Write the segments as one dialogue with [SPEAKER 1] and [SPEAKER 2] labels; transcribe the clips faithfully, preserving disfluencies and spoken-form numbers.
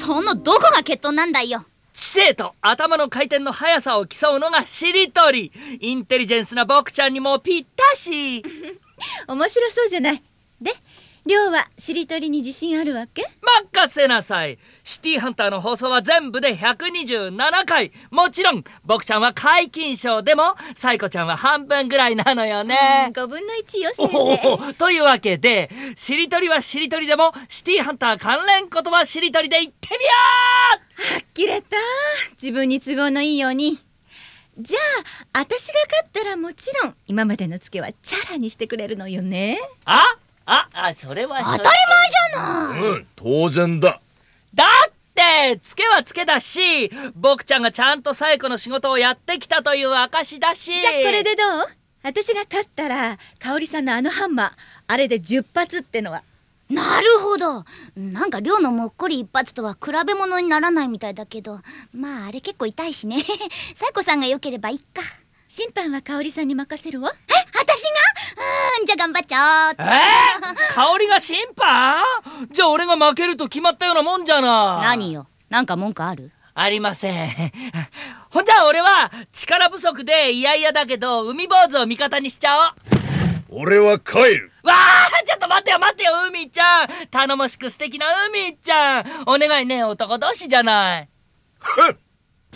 [SPEAKER 1] そのどこが決闘なんだよ。
[SPEAKER 2] 知性と頭の回転の速さを競うのがしりとり。インテリジェンスな僕ちゃんにもぴったし。
[SPEAKER 3] 面白そうじゃない。で、りょうはしりとりに自信あるわけ？
[SPEAKER 2] 任せなさい。シティハンターの放送は全部でひゃくにじゅうななかい。もちろん僕ちゃんは皆勤賞でもサイコちゃんは半分ぐらいなのよね。
[SPEAKER 3] ごぶんのいちよ、せいぜい。
[SPEAKER 2] おお、というわけでしりとりはしりとりでもシティハンター関連言葉しりとりでいってみよう。
[SPEAKER 3] はっきれた。自分に都合のいいように。じゃあ私が勝ったらもちろん今までのツケはチャラにしてくれるのよね。
[SPEAKER 2] あああ、それは
[SPEAKER 1] 当たり前じゃない。
[SPEAKER 4] うん、当然だ。
[SPEAKER 2] だってツケはツケだし、僕ちゃんがちゃんとサイコの仕事をやってきたという証だし。
[SPEAKER 3] じゃあこれでどう？私が勝ったら香織さんのあのハンマー、あれでじゅっぱつってのは。
[SPEAKER 1] なるほど。なんか亮のもっこり一発とは比べ物にならないみたいだけど、まああれ結構痛いしね。サイコさんが良ければいいか。
[SPEAKER 3] 審判は香織さんに任せるわ。
[SPEAKER 1] え、私が？うーん、じゃあ頑張っちゃおう。
[SPEAKER 2] えー、香りが審判？じゃあ俺が負けると決まったようなもんじゃない。
[SPEAKER 1] 何よ、なんか文句ある？
[SPEAKER 2] ありません。ほんじゃ俺は力不足でいやいやだけど海坊主を味方にしちゃおう。
[SPEAKER 4] 俺は帰る。
[SPEAKER 2] わあ、ちょっと待ってよ待ってよ、海ちゃん。頼もしく素敵な海ちゃん、お願いね。男同士じゃない。
[SPEAKER 4] ふっ。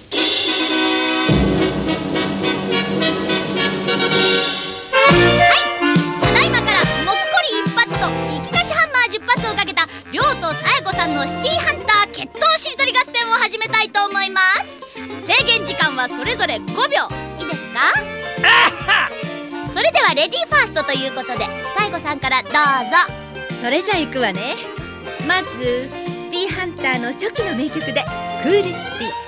[SPEAKER 1] ただいまからもっこり一発といきなしハンマーじゅっぱつをかけた亮とさやこさんのシティハンター決闘しりとり合戦を始めたいと思います。制限時間はそれぞれごびょう。いいですか？それではレディーファーストということでさやこさんからどうぞ。
[SPEAKER 3] それじゃあ行くわね。まずシティハンターの初期の名曲でクールシティ。